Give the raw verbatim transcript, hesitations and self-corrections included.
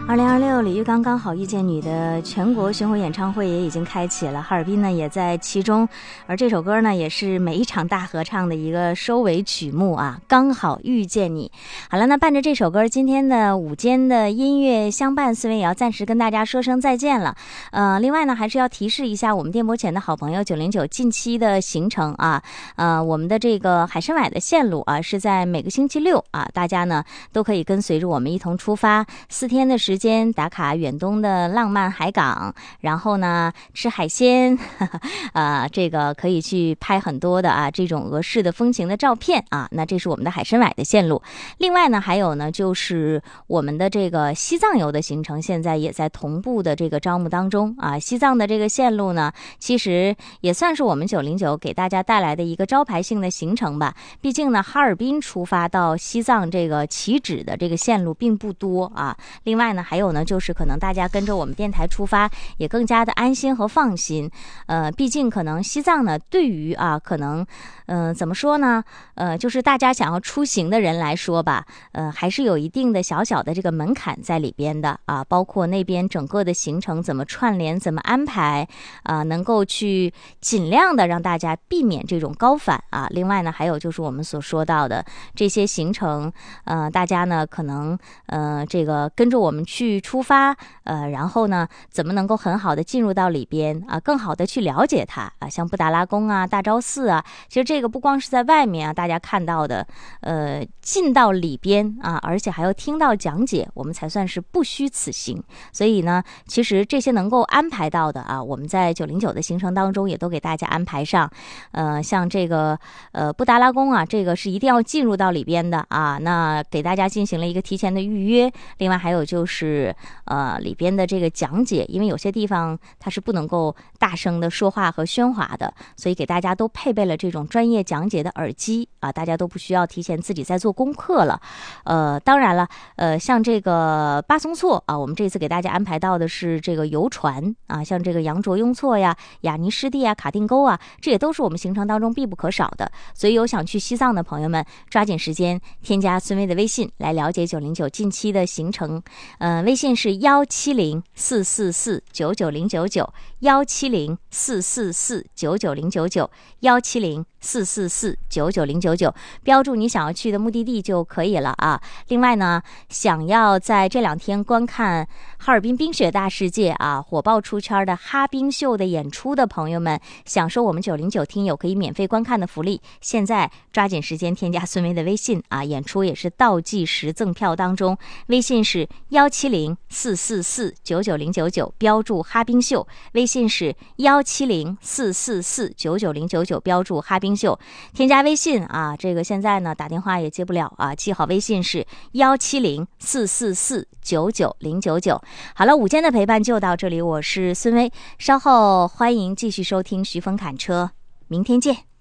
二零二六李玉刚刚好遇见你的全国巡回演唱会也已经开启了，哈尔滨呢也在其中，而这首歌呢也是每一场大合唱的一个收尾曲目啊，刚好遇见你。好了，那伴着这首歌，今天的午间的音乐相伴，思维也要暂时跟大家说声再见了。呃，另外呢还是要提示一下我们电波前的好朋友九零九近期的行程啊，呃，我们的这个海参崴的线路啊是在每个星期六啊，大家呢都可以跟随着我们一同出发，四天的时间。时间打卡远东的浪漫海港，然后呢吃海鲜，呵呵呃，这个可以去拍很多的啊这种俄式的风情的照片啊。那这是我们的海参崴的线路。另外呢还有呢就是我们的这个西藏游的行程，现在也在同步的这个招募当中啊。西藏的这个线路呢，其实也算是我们九零九给大家带来的一个招牌性的行程吧。毕竟呢哈尔滨出发到西藏这个起止的这个线路并不多啊。另外呢还有呢就是可能大家跟着我们电台出发也更加的安心和放心。呃毕竟可能西藏呢对于啊可能嗯、呃、怎么说呢呃就是大家想要出行的人来说吧，呃还是有一定的小小的这个门槛在里边的啊，包括那边整个的行程怎么串联怎么安排啊，能够去尽量的让大家避免这种高反啊。另外呢还有就是我们所说到的这些行程，呃大家呢可能呃这个跟着我们去出发，呃，然后呢，怎么能够很好的进入到里边啊，更好的去了解它啊，像布达拉宫啊、大昭寺啊，其实这个不光是在外面啊，大家看到的，呃，进到里边啊，而且还要听到讲解，我们才算是不虚此行。所以呢，其实这些能够安排到的啊，我们在九零九的行程当中也都给大家安排上。呃，像这个呃布达拉宫啊，这个是一定要进入到里边的啊，那给大家进行了一个提前的预约。另外还有就是呃里边的这个讲解，因为有些地方它是不能够大声的说话和喧哗的，所以给大家都配备了这种专业讲解的耳机啊，大家都不需要提前自己在做功课了。呃当然了，呃像这个巴松措啊，我们这次给大家安排到的是这个游船啊，像这个羊卓雍措呀、雅尼湿地啊、卡定沟啊，这也都是我们行程当中必不可少的。所以有想去西藏的朋友们，抓紧时间添加孙薇的微信来了解九零九近期的行程。呃，微信是幺七零四四四九九零九九，幺七零四四四九九零九九，幺七零四四四九九零九九，标注你想要去的目的地就可以了啊。另外呢，想要在这两天观看哈尔滨冰雪大世界啊火爆出圈的哈冰秀的演出的朋友们，享受我们九零九听友可以免费观看的福利，现在抓紧时间添加孙薇的微信啊，演出也是倒计时赠票当中，微信是幺七零四四四九九零九九，标注哈冰秀，微信是幺七零四四四九九零九九，标注哈冰秀，添加微信啊，这个现在呢打电话也接不了啊，记好微信是幺七零四四四九九零九九。好了，午间的陪伴就到这里，我是孙薇，稍后欢迎继续收听徐峰侃车，明天见。